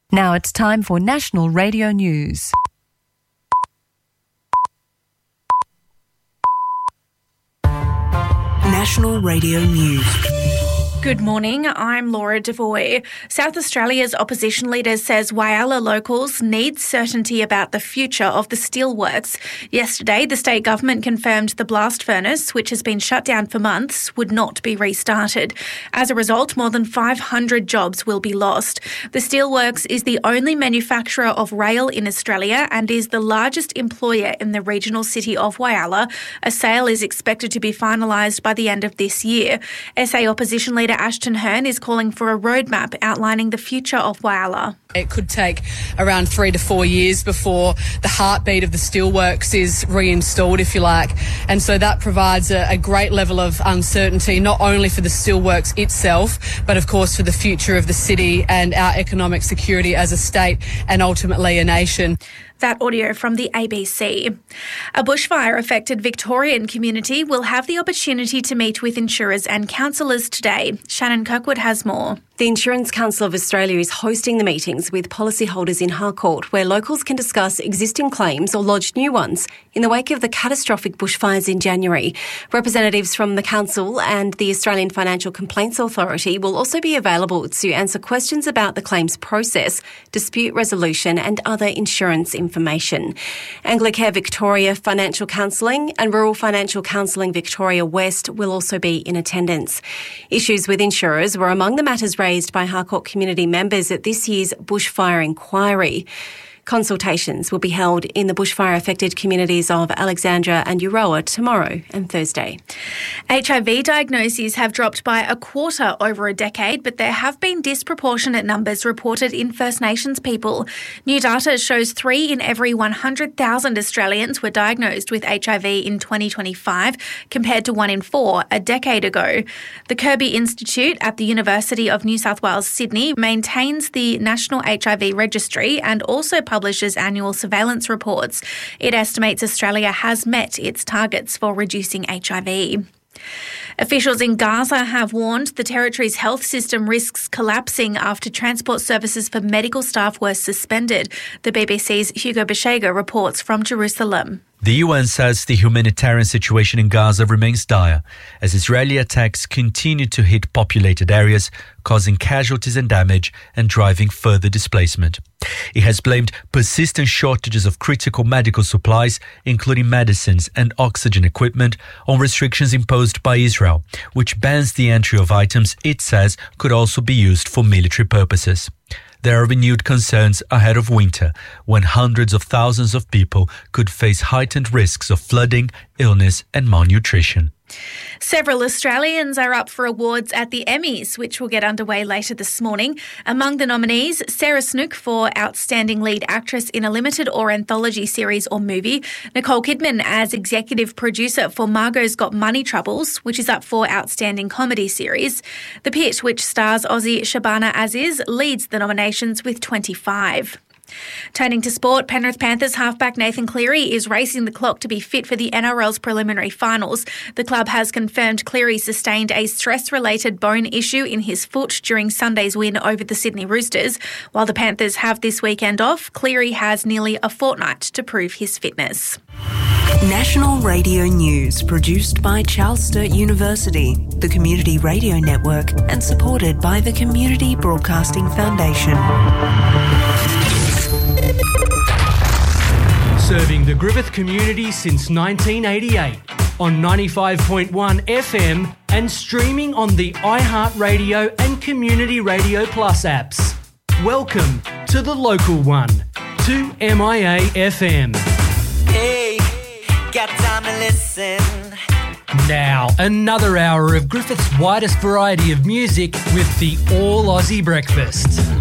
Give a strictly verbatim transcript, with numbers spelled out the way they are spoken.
Now it's time for National Radio News. National Radio News. Good morning, I'm Laura Devoy. South Australia's opposition leader says Whyalla locals need certainty about the future of the steelworks. Yesterday, the state government confirmed the blast furnace, which has been shut down for months, would not be restarted. As a result, more than five hundred jobs will be lost. The steelworks is the only manufacturer of rail in Australia and is the largest employer in the regional city of Whyalla. A sale is expected to be finalised by the end of this year. S A opposition leader Ashton Hearn is calling for a roadmap outlining the future of Whyalla. It could take around three to four years before the heartbeat of the steelworks is reinstalled, if you like. And so that provides a, a great level of uncertainty, not only for the steelworks itself, but of course for the future of the city and our economic security as a state and ultimately a nation. That audio from the A B C. A bushfire-affected Victorian community will have the opportunity to meet with insurers and counsellors today. Shannon Kirkwood has more. The Insurance Council of Australia is hosting the meetings with policyholders in Harcourt, where locals can discuss existing claims or lodge new ones in the wake of the catastrophic bushfires in January. Representatives from the Council and the Australian Financial Complaints Authority will also be available to answer questions about the claims process, dispute resolution and other insurance information. Anglicare Victoria Financial Counselling and Rural Financial Counselling Victoria West will also be in attendance. Issues with insurers were among the matters raised raised by Harcourt community members at this year's bushfire inquiry. Consultations will be held in the bushfire-affected communities of Alexandra and Euroa tomorrow and Thursday. H I V diagnoses have dropped by a quarter over a decade, but there have been disproportionate numbers reported in First Nations people. New data shows three in every one hundred thousand Australians were diagnosed with H I V in twenty twenty-five, compared to one in four a decade ago. The Kirby Institute at the University of New South Wales, Sydney, maintains the National H I V Registry and also publishes annual surveillance reports. It estimates Australia has met its targets for reducing H I V. Officials in Gaza have warned the territory's health system risks collapsing after transport services for medical staff were suspended. The B B C's Hugo Beshega reports from Jerusalem. The U N says the humanitarian situation in Gaza remains dire as Israeli attacks continue to hit populated areas, causing casualties and damage and driving further displacement. It has blamed persistent shortages of critical medical supplies, including medicines and oxygen equipment, on restrictions imposed by Israel, which bans the entry of items it says could also be used for military purposes. There are renewed concerns ahead of winter, when hundreds of thousands of people could face heightened risks of flooding, illness and malnutrition. Several Australians are up for awards at the Emmys, which will get underway later this morning. Among the nominees, Sarah Snook for Outstanding Lead Actress in a Limited or Anthology Series or Movie, Nicole Kidman as Executive Producer for Margot's Got Money Troubles, which is up for Outstanding Comedy Series. The Pit, which stars Aussie Shabana Aziz, leads the nominations with twenty-five. Turning to sport, Penrith Panthers halfback Nathan Cleary is racing the clock to be fit for the N R L's preliminary finals. The club has confirmed Cleary sustained a stress-related bone issue in his foot during Sunday's win over the Sydney Roosters. While the Panthers have this weekend off, Cleary has nearly a fortnight to prove his fitness. National Radio News, produced by Charles Sturt University, the Community Radio Network, and supported by the Community Broadcasting Foundation. Serving the Griffith community since nineteen eighty-eight on ninety-five point one F M and streaming on the iHeartRadio and Community Radio Plus apps. Welcome to the local one, two M I A F M. Hey, got time to listen. Now, another hour of Griffith's widest variety of music with the All Aussie Breakfast.